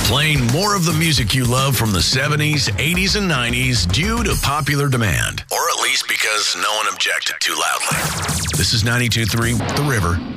Playing more of the music you love from the 70s, 80s, and 90s due to popular demand. Or at least because no one objected too loudly. This is 92.3 The River.